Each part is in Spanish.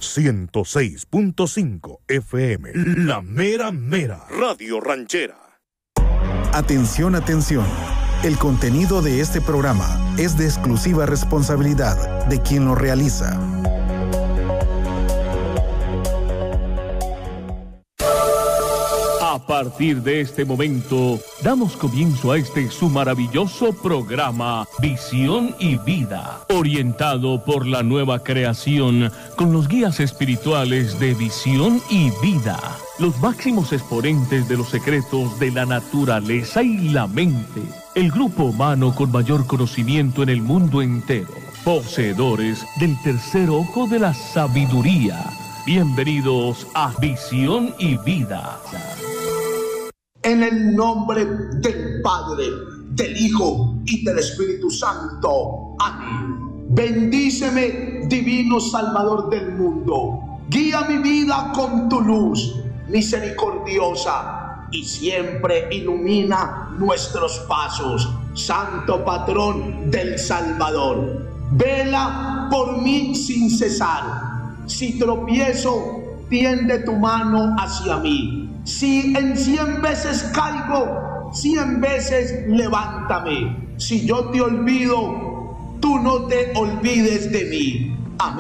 106.5 FM, La Mera Mera, Radio Ranchera. Atención, atención. El contenido de este programa es de exclusiva responsabilidad de quien lo realiza. A partir de este momento, damos comienzo a su maravilloso programa Visión y Vida, orientado por la nueva creación con los guías espirituales de Visión y Vida, los máximos exponentes de los secretos de la naturaleza y la mente, el grupo humano con mayor conocimiento en el mundo entero, poseedores del tercer ojo de la sabiduría. Bienvenidos a Visión y Vida. En el nombre del Padre, del Hijo y del Espíritu Santo. Amén. Bendíceme, divino Salvador del mundo. Guía mi vida con tu luz misericordiosa y siempre ilumina nuestros pasos. Santo patrón del Salvador, vela por mí sin cesar. Si tropiezo, tiende tu mano hacia mí. Si en 100 veces caigo, 100 veces levántame. Si yo te olvido, tú no te olvides de mí.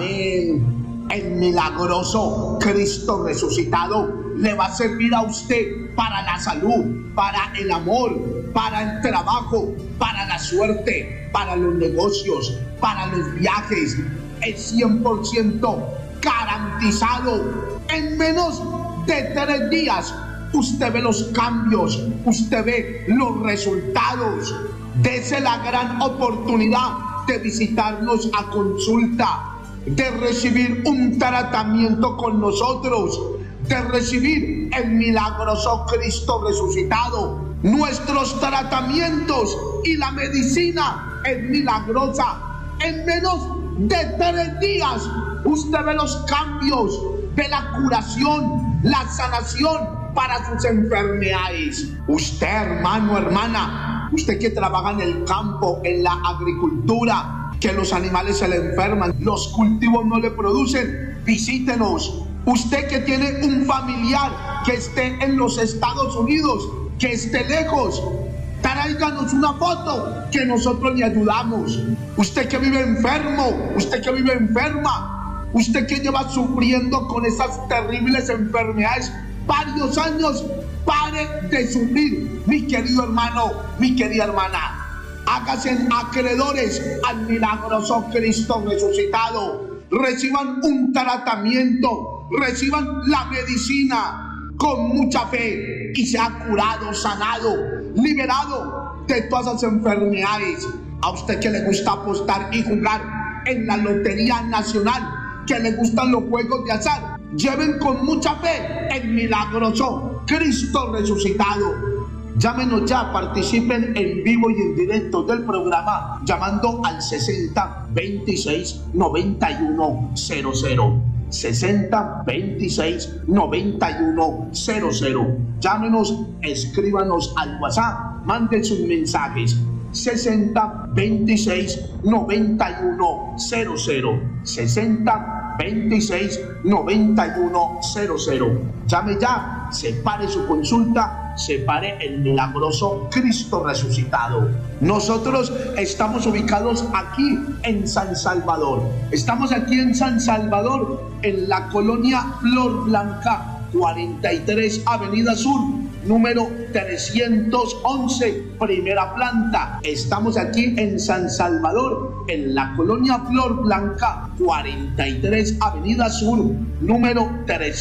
Amén. El milagroso Cristo resucitado le va a servir a usted para la salud, para el amor, para el trabajo, para la suerte, para los negocios, para los viajes. Es 100% garantizado. En menos de 3 días usted ve los cambios, usted ve los resultados. Dese la gran oportunidad de visitarnos a consulta, de recibir un tratamiento con nosotros, de recibir el milagroso Cristo resucitado. Nuestros tratamientos y la medicina es milagrosa. En menos de 3 días usted ve los cambios, ve la curación, la sanación para sus enfermedades. Usted, hermano, hermana, usted que trabaja en el campo, en la agricultura, que los animales se le enferman, los cultivos no le producen, visítenos. Usted que tiene un familiar que esté en los Estados Unidos, que esté lejos, tráiganos una foto que nosotros le ayudamos. Usted que vive enfermo, usted que vive enferma, usted que lleva sufriendo con esas terribles enfermedades varios años, pare de sufrir, mi querido hermano, mi querida hermana. Háganse acreedores al milagroso Cristo resucitado. Reciban un tratamiento, reciban la medicina con mucha fe y sea curado, sanado, liberado de todas las enfermedades. A usted que le gusta apostar y jugar en la Lotería Nacional, que le gustan los juegos de azar, lleven con mucha fe el milagroso Cristo resucitado. Llámenos ya, participen en vivo y en directo del programa llamando al 60 26 91 00. 60 26 91 00. Llámenos, escríbanos al WhatsApp, manden sus mensajes. 60 26 91 00. 60 26 91 00. Llame ya, separe su consulta, separe el milagroso Cristo resucitado. Nosotros estamos ubicados aquí en San Salvador. Estamos aquí en San Salvador, en la colonia Flor Blanca, 43 Avenida Sur, número 311, primera planta. Estamos aquí en San Salvador, en la colonia Flor Blanca, 43 Avenida Sur, número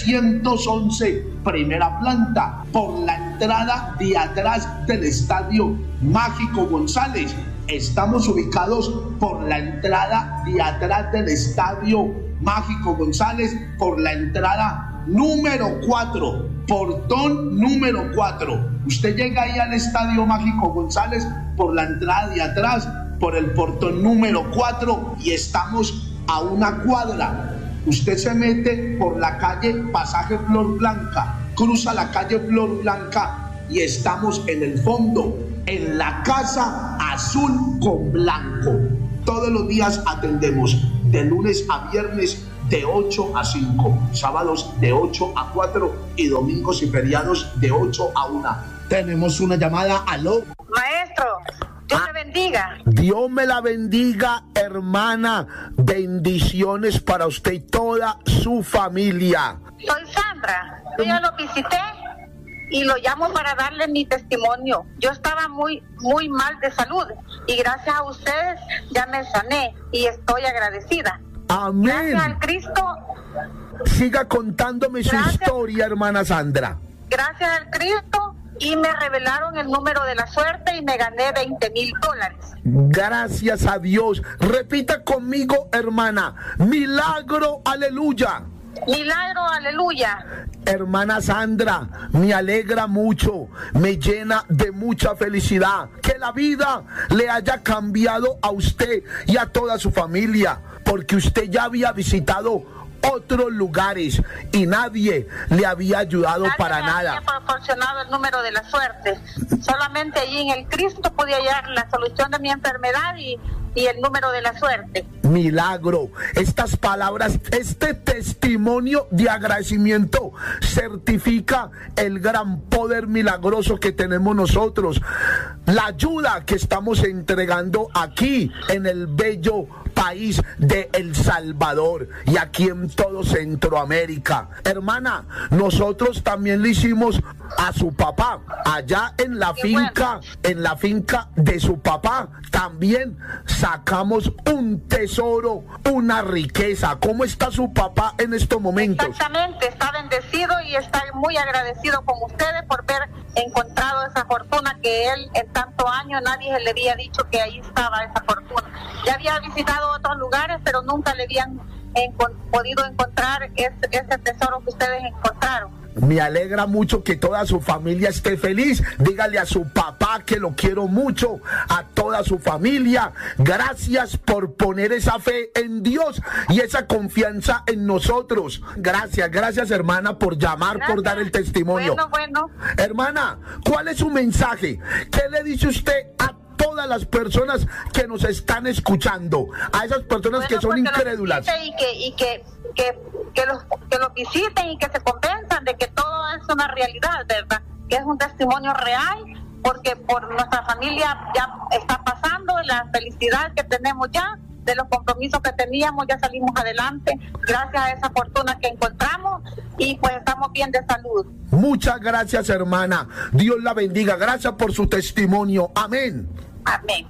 311, primera planta, por la entrada de atrás del Estadio Mágico González. Estamos ubicados por la entrada de atrás del Estadio Mágico González, por la entrada número 4, portón número 4. Usted llega ahí al Estadio Mágico González por la entrada de atrás, por el portón número 4, y estamos a una cuadra. Usted se mete por la calle Pasaje Flor Blanca, cruza la calle Flor Blanca y estamos en el fondo, en la Casa Azul con Blanco. Todos los días atendemos de lunes a viernes de 8 a 5, sábados de 8 a 4 y domingos y feriados de 8 a 1. Tenemos una llamada. Aló. Maestro, Dios me bendiga. Dios me la bendiga, hermana. Bendiciones para usted y toda su familia. Soy Sandra. Yo ya lo visité y lo llamo para darle mi testimonio. Yo estaba muy mal de salud y gracias a ustedes ya me sané y estoy agradecida. Amén. Gracias al Cristo. Siga contándome su historia, hermana Sandra. Gracias al Cristo. Y me revelaron el número de la suerte y me gané $20,000. Gracias a Dios. Repita conmigo, hermana. Milagro, aleluya. Milagro, aleluya. Hermana Sandra, me alegra mucho, me llena de mucha felicidad que la vida le haya cambiado a usted y a toda su familia, porque usted ya había visitado otros lugares y nadie le había ayudado para nada. Nadie me había proporcionado el número de la suerte. Solamente allí en el Cristo pude hallar la solución de mi enfermedad y el número de la suerte. Milagro. Estas palabras, este testimonio de agradecimiento certifica el gran poder milagroso que tenemos nosotros. La ayuda que estamos entregando aquí en el bello país de El Salvador y aquí en todo Centroamérica. Hermana, nosotros también le hicimos a su papá allá en la finca, en la finca de su papá. También sacamos un tesoro, una riqueza. ¿Cómo está su papá en estos momentos? Exactamente, está bendecido y está muy agradecido con ustedes por haber encontrado esa fortuna que él en tantos años nadie le había dicho que ahí estaba esa fortuna. Ya había visitado otros lugares, pero nunca le habían podido encontrar ese tesoro que ustedes encontraron. Me alegra mucho que toda su familia esté feliz. Dígale a su papá que lo quiero mucho, a toda su familia. Gracias por poner esa fe en Dios y esa confianza en nosotros. Gracias hermana por llamar, por dar el testimonio. Bueno. Hermana, ¿cuál es su mensaje? ¿Qué le dice usted a todas las personas que nos están escuchando, a esas personas que son incrédulas? Que los visiten y que se convenzan de que todo es una realidad, ¿verdad? Que es un testimonio real, porque por nuestra familia ya está pasando, la felicidad que tenemos ya, de los compromisos que teníamos, ya salimos adelante, gracias a esa fortuna que encontramos y pues estamos bien de salud. Muchas gracias, hermana. Dios la bendiga. Gracias por su testimonio. Amén. Amén.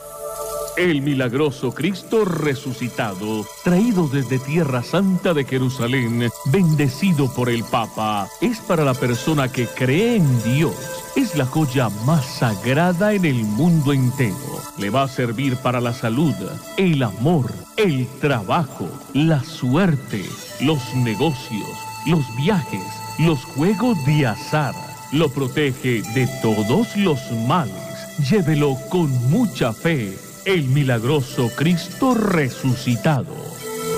El milagroso Cristo resucitado, traído desde Tierra Santa de Jerusalén, bendecido por el Papa, es para la persona que cree en Dios. Es la joya más sagrada en el mundo entero. Le va a servir para la salud, el amor, el trabajo, la suerte, los negocios, los viajes, los juegos de azar. Lo protege de todos los males. Llévelo con mucha fe. El milagroso Cristo resucitado.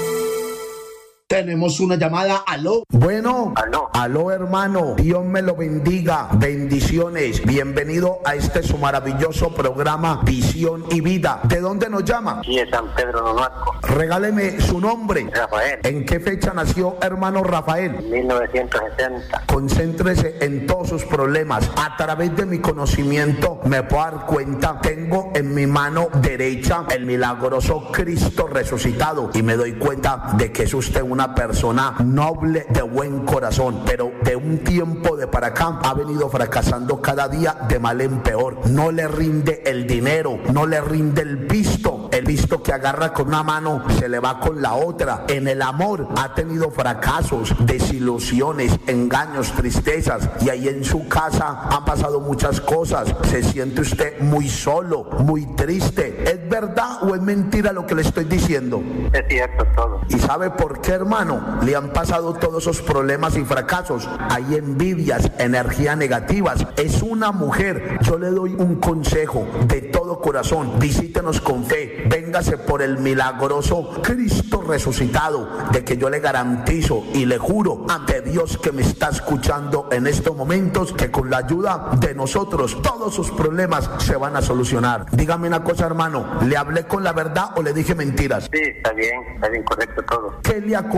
Tenemos una llamada. Aló. Bueno. Aló, hermano. Dios me lo bendiga. Bendiciones. Bienvenido a este su maravilloso programa Visión y Vida. ¿De dónde nos llama? Sí, de San Pedro Nonuasco. Regáleme su nombre. Rafael. ¿En qué fecha nació, hermano Rafael? 1960. Concéntrese en todos sus problemas. A través de mi conocimiento me puedo dar cuenta. Tengo en mi mano derecha el milagroso Cristo resucitado y me doy cuenta de que es usted una persona noble, de buen corazón, pero de un tiempo de para acá ha venido fracasando cada día de mal en peor. No le rinde el dinero, no le rinde el visto que agarra con una mano se le va con la otra. En el amor ha tenido fracasos, desilusiones, engaños, tristezas, y ahí en su casa han pasado muchas cosas. Se siente usted muy solo, muy triste. ¿Es verdad o es mentira lo que le estoy diciendo? Es cierto todo. ¿Y sabe por qué, hermano? Le han pasado todos esos problemas y fracasos. Hay envidias, energías negativas. Es una mujer. Yo le doy un consejo de todo corazón. Visítenos con fe. Véngase por el milagroso Cristo resucitado, de que yo le garantizo y le juro ante Dios que me está escuchando en estos momentos, que con la ayuda de nosotros todos sus problemas se van a solucionar. Dígame una cosa, hermano. ¿Le hablé con la verdad o le dije mentiras? Sí, está bien correcto todo. ¿Qué le aconsejo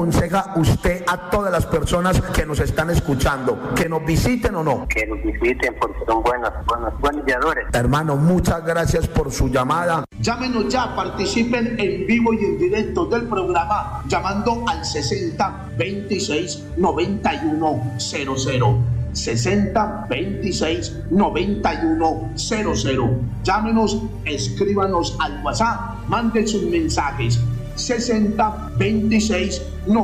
aconseja usted a todas las personas que nos están escuchando? ¿Que nos visiten o no? Que nos visiten porque son buenos guiadores. Hermano, muchas gracias por su llamada. Llámenos ya, participen en vivo y en directo del programa llamando al 60 26 91 00. 60 26 91 00. Llámenos, escríbanos al WhatsApp, manden sus mensajes. 60 26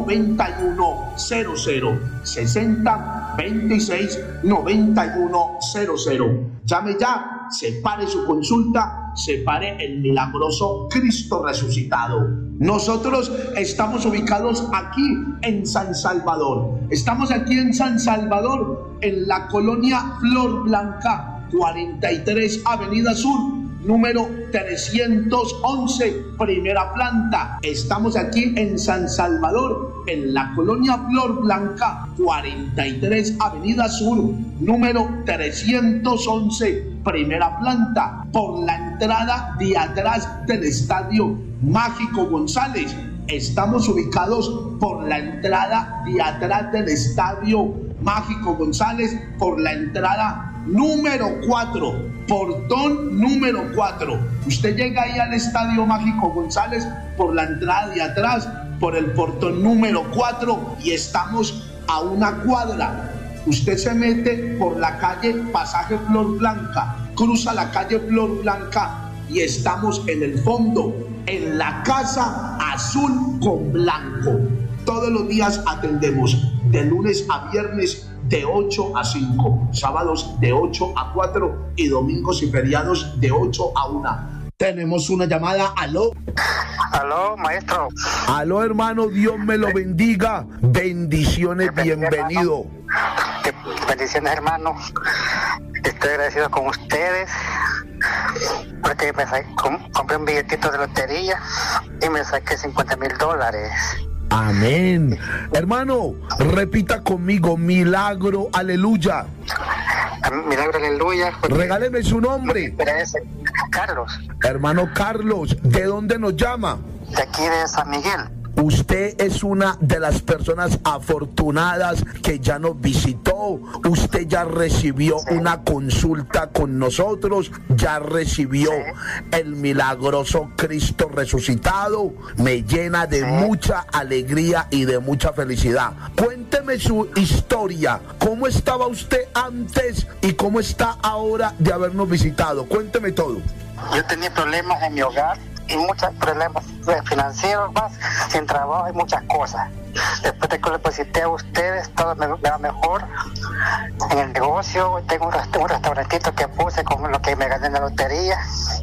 91 00. 60 26 91 00. Llame ya, separe su consulta, separe el milagroso Cristo resucitado. Nosotros estamos ubicados aquí en San Salvador. Estamos aquí en San Salvador, en la colonia Flor Blanca, 43 Avenida Sur, número 311, primera planta. Estamos aquí en San Salvador, en la colonia Flor Blanca, 43 Avenida Sur, número 311, primera planta, por la entrada de atrás del Estadio Mágico González. Estamos ubicados por la entrada de atrás del Estadio Mágico González, por la entrada número 4, portón número 4. Usted llega ahí al Estadio Mágico González por la entrada de atrás, por el portón número 4, y estamos a una cuadra. Usted se mete por la calle Pasaje Flor Blanca, cruza la calle Flor Blanca y estamos en el fondo, en la Casa Azul con Blanco. Todos los días atendemos de lunes a viernes de 8 a 5, sábados de 8 a 4 y domingos y feriados de 8 a 1. Tenemos una llamada. Aló. Aló, maestro. Aló, hermano, Dios me lo bendiga. Bendiciones, bienvenido. Bendiciones, hermano. Estoy agradecido con ustedes porque compré un billetito de lotería y me saqué $50,000. Amén. Hermano, repita conmigo: milagro, aleluya. Milagro, aleluya. Regáleme su nombre. Carlos. Hermano Carlos, ¿de dónde nos llama? De aquí de San Miguel. Usted es una de las personas afortunadas que ya nos visitó. Usted ya recibió una consulta con nosotros, ya recibió el milagroso Cristo resucitado. Me llena de mucha alegría y de mucha felicidad. Cuénteme su historia. ¿Cómo estaba usted antes y cómo está ahora de habernos visitado? Cuénteme todo. Yo tenía problemas en mi hogar y muchos problemas financieros más, sin trabajo y muchas cosas. Después de que lo visité a ustedes, todo me va mejor. En el negocio, tengo un restaurantito que puse con lo que me gané en la lotería.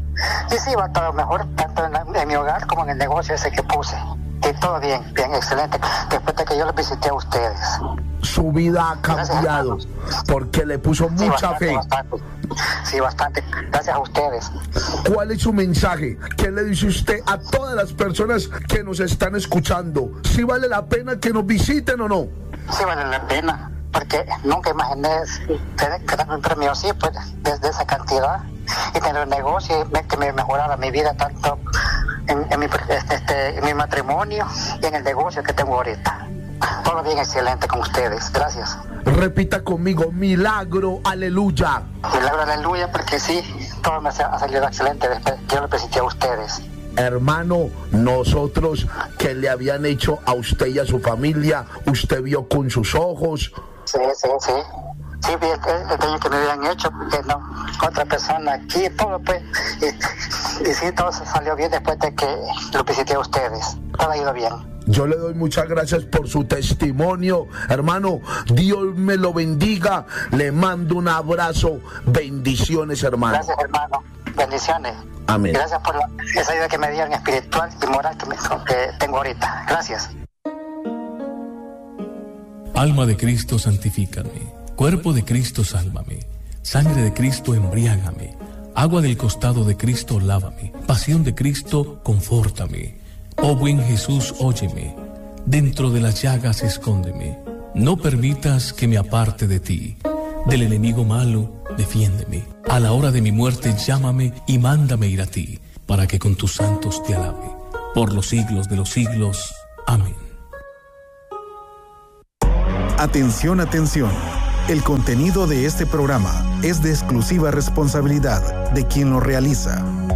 Y sí, va todo mejor, tanto en mi hogar como en el negocio ese que puse. Y todo bien, excelente. Después de que yo lo visité a ustedes. Su vida ha cambiado porque le puso mucha fe. Bastante. Sí, bastante. Gracias a ustedes. ¿Cuál es su mensaje? ¿Qué le dice usted a todas las personas que nos están escuchando? ¿Sí vale la pena que nos visiten o no? Sí vale la pena, porque nunca imaginé quedarme un premio así, pues, desde esa cantidad, y tener un negocio que me mejorara mi vida tanto en mi matrimonio y en el negocio que tengo ahorita. Todo bien, excelente con ustedes. Gracias. Repita conmigo: milagro, aleluya. Milagro, aleluya, porque sí, todo me ha salido excelente después que yo lo visité a ustedes. Hermano, nosotros que le habían hecho a usted y a su familia, usted vio con sus ojos. Sí. Sí, vi el daño que me habían hecho, porque no, otra persona aquí, todo pues, y sí, todo salió bien después de que lo visité a ustedes. Todo ha ido bien. Yo le doy muchas gracias por su testimonio, hermano. Dios me lo bendiga. Le mando un abrazo. Bendiciones, hermano. Gracias, hermano. Bendiciones. Amén. Gracias por esa ayuda que me dieron espiritual y moral que tengo ahorita. Gracias. Alma de Cristo, santifícame. Cuerpo de Cristo, sálvame. Sangre de Cristo, embriágame. Agua del costado de Cristo, lávame. Pasión de Cristo, confórtame. Oh buen Jesús, óyeme. Dentro de las llagas, escóndeme. No permitas que me aparte de ti. Del enemigo malo, defiéndeme. A la hora de mi muerte, llámame y mándame ir a ti, para que con tus santos te alabe. Por los siglos de los siglos. Amén. Atención, atención. El contenido de este programa es de exclusiva responsabilidad de quien lo realiza.